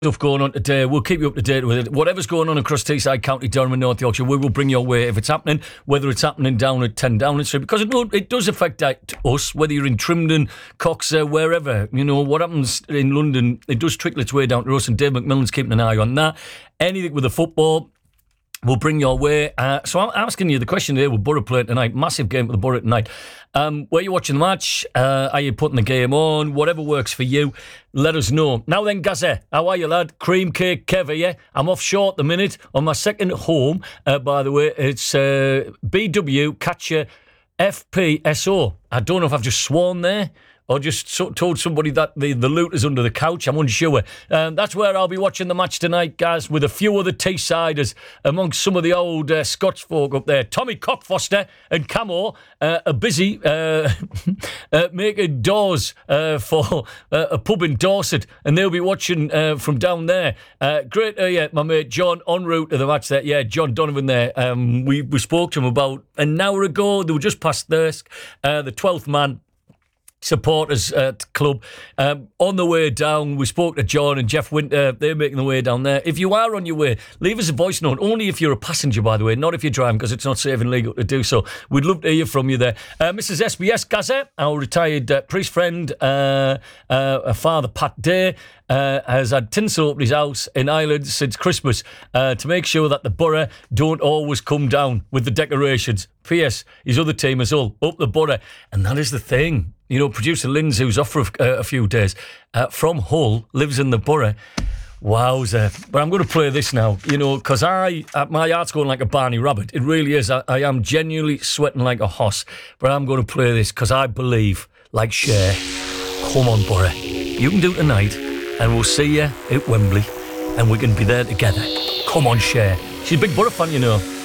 Stuff going on today. We'll keep you up to date with it. Whatever's going on across Teesside County, Durham and North Yorkshire, we will bring your way if it's happening, whether it's happening down at 10 Downing Street, because it does affect us, whether you're in Trimdon, Coxer, wherever. You know, what happens in London, it does trickle its way down to us, and Dave McMillan's keeping an eye on that. Anything with the football, we'll bring your way. So I'm asking you the question today with Borough play tonight. Massive game for the Borough tonight. Where you watching the match? Are you putting the game on? Whatever works for you, let us know. Now then, Gazza, how are you, lad? Cream cake Kev, yeah? I'm offshore at the minute on my second home. By the way, it's BW Catcher FPSO. I don't know if I've just sworn there or just told somebody that the loot is under the couch. I'm unsure. That's where I'll be watching the match tonight, guys, with a few other Teessiders amongst some of the old Scots folk up there. Tommy Cockfoster and Camo are busy making doors for a pub in Dorset, and they'll be watching from down there. Great, my mate John en route to the match there. Yeah, John Donovan there. We spoke to him about an hour ago. They were just past Thirsk, the 12th man supporters club. On the way down, we spoke to John and Jeff Winter. They're making the way down there. If you are on your way, leave us a voice note. Only if you're a passenger, by the way, not if you're driving, because it's not safe and legal to do so. We'd love to hear from you there. Mrs. SBS Gazette, our retired priest friend, Father Pat Day, has had tinsel up his house in Ireland since Christmas to make sure that the borough don't always come down with the decorations. P.S. His other team is all up the borough. And that is the thing. You know, producer Lindsay, who's off for a few days, from Hull, lives in the borough. Wowzer. But I'm going to play this now, you know, because my heart's going like a Barney rabbit. It really is. I am genuinely sweating like a hoss. But I'm going to play this because I believe, like Cher, come on, borough. You can do it tonight, and we'll see you at Wembley, and we can be there together. Come on, Cher. She's a big borough fan, you know.